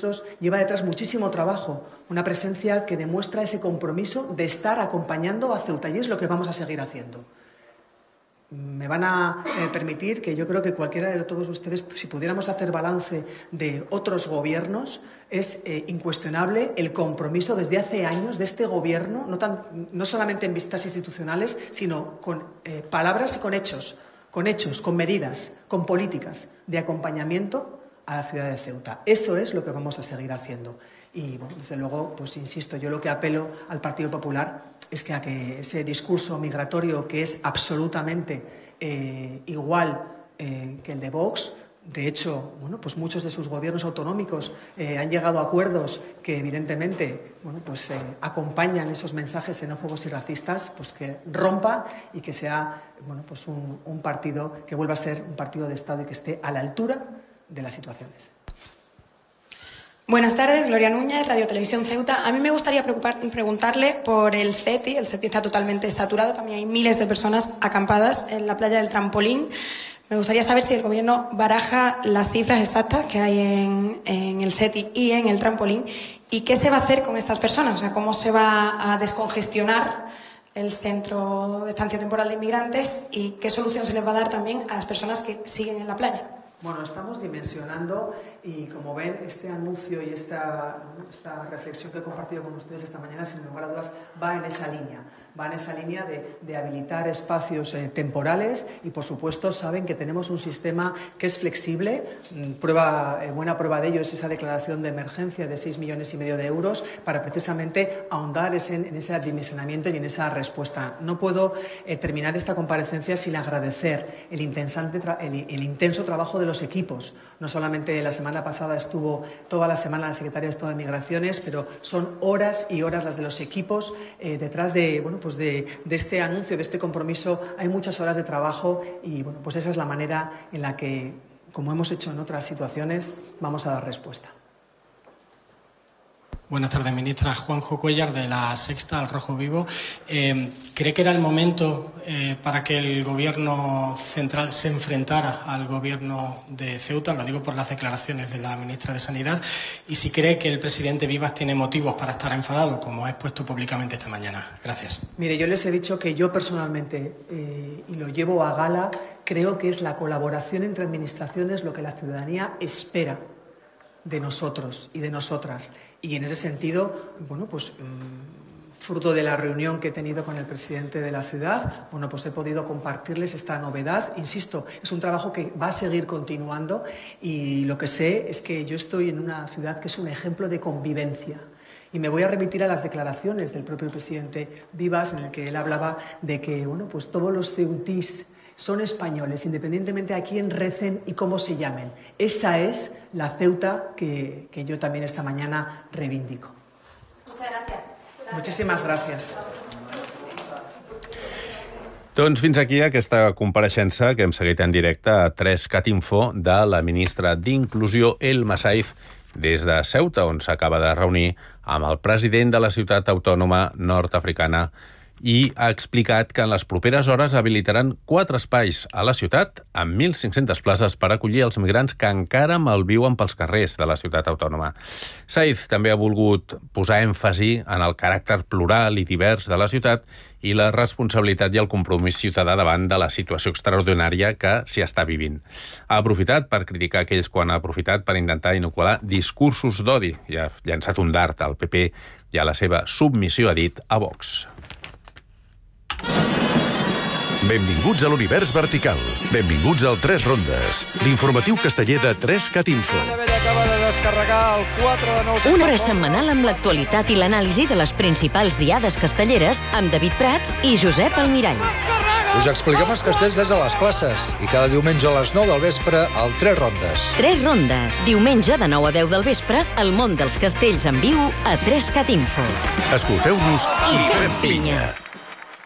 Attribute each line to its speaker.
Speaker 1: ministros lleva detrás muchísimo trabajo, una presencia que demuestra ese compromiso de estar acompañando a Ceuta, y es lo que vamos a seguir haciendo. Me van a permitir que yo creo que cualquiera de todos ustedes, si pudiéramos hacer balance de otros gobiernos, es incuestionable el compromiso desde hace años de este gobierno, no solamente en vistas institucionales, sino con palabras y con hechos, con medidas, con políticas de acompañamiento a la ciudad de Ceuta. Eso es lo que vamos a seguir haciendo. Y, bueno, desde luego, pues insisto, yo lo que apelo al Partido Popular es que a que ese discurso migratorio, que es absolutamente igual que el de Vox, de hecho, bueno, pues muchos de sus gobiernos autonómicos han llegado a acuerdos que evidentemente, bueno, pues acompañan esos mensajes xenófobos y racistas, pues que rompa y que sea, bueno, pues un partido que vuelva a ser un partido de Estado y que esté a la altura de las situaciones.
Speaker 2: Buenas tardes, Gloria Núñez, Radio Televisión Ceuta. A mí me gustaría preguntarle por el CETI. El CETI está totalmente saturado, también hay miles de personas acampadas en la playa del Trampolín. Me gustaría saber si el Gobierno baraja las cifras exactas que hay en el CETI y en el Trampolín y qué se va a hacer con estas personas, o sea, cómo se va a descongestionar el centro de estancia temporal de inmigrantes y qué solución se les va a dar también a las personas que siguen en la playa.
Speaker 1: Bueno, estamos dimensionando y, como ven, este anuncio y esta reflexión que he compartido con ustedes esta mañana, sin lugar a dudas, va en esa línea de habilitar espacios temporales y, por supuesto, saben que tenemos un sistema que es flexible. Buena prueba de ello es esa declaración de emergencia de 6,5 millones de euros para precisamente ahondar en ese dimensionamiento y en esa respuesta. No puedo terminar esta comparecencia sin agradecer el intenso trabajo de los equipos. No solamente la semana pasada estuvo toda la semana la secretaria de Estado de Migraciones, pero son horas y horas las de los equipos detrás de, bueno, pues de este anuncio, de este compromiso. Hay muchas horas de trabajo y, bueno, pues esa es la manera en la que, como hemos hecho en otras situaciones, vamos a dar respuesta.
Speaker 3: Buenas tardes, ministra. Juanjo Cuellar, de La Sexta, al Rojo Vivo. ¿Cree que era el momento para que el Gobierno central se enfrentara al Gobierno de Ceuta? Lo digo por las declaraciones de la ministra de Sanidad. Y si cree que el presidente Vivas tiene motivos para estar enfadado, como ha expuesto públicamente esta mañana. Gracias.
Speaker 1: Mire, yo les he dicho que yo personalmente, y lo llevo a gala, creo que es la colaboración entre administraciones lo que la ciudadanía espera de nosotros y de nosotras. Y en ese sentido, bueno, pues fruto de la reunión que he tenido con el presidente de la ciudad, bueno, pues he podido compartirles esta novedad. Insisto, es un trabajo que va a seguir continuando y lo que sé es que yo estoy en una ciudad que es un ejemplo de convivencia. Y me voy a remitir a las declaraciones del propio presidente Vivas, en el que él hablaba de que, bueno, pues todos los ceutís son españoles, independientemente a quién recen y cómo se llamen. Esa es la Ceuta que yo también esta mañana reivindico.
Speaker 4: Muchas gracias.
Speaker 1: Muchísimas gracias.
Speaker 5: Doncs fins aquí aquesta compareixença que hem seguit en directe a 3cat Info de la ministra d'Inclusió, Elma Saif, des de Ceuta, on s'acaba de reunir amb el president de la ciutat autònoma nord-africana i ha explicat que en les properes hores habilitaran 4 espais a la ciutat amb 1.500 places per acollir els migrants que encara malviuen pels carrers de la ciutat autònoma. Saif també ha volgut posar èmfasi en el caràcter plural i divers de la ciutat i la responsabilitat i el compromís ciutadà davant de la situació extraordinària que s'hi està vivint. Ha aprofitat per criticar aquells quan ha aprofitat per intentar inocular discursos d'odi i ha llançat un dart al PP i a la seva submissió, ha dit, a Vox.
Speaker 6: Benvinguts a l'univers vertical. Benvinguts al 3 Rondes, l'informatiu casteller de 3cat Info.
Speaker 7: Una hora setmanal amb l'actualitat i l'anàlisi de les principals diades castelleres amb David Prats i Josep Almirall.
Speaker 8: Us expliquem els castells des de les classes i cada diumenge a les 9 del vespre al 3 Rondes.
Speaker 7: 3 Rondes. Diumenge de 9 a 10 del vespre, el món dels castells en viu a 3cat Info.
Speaker 6: Escolteu-nos i fem pinya.